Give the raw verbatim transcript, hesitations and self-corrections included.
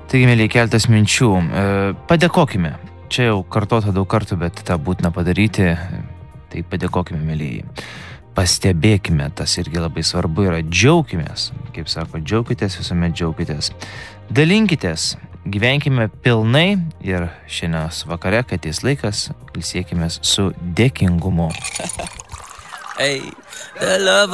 Taigi, mėlyje, keltas minčių. Padėkokime. Čia jau kartuota daug kartų, bet tą būtina padaryti. Tai padėkokime, mėlyje. Pastebėkime, tas irgi labai svarbu yra. Džiaukimės. Kaip sako, džiaukitės, visuomet džiaukitės. Dalinkitės. Gyvenkime pilnai ir šiandienos vakare, kai ateis laikas, ilsėkimės su dėkingumu. Hey,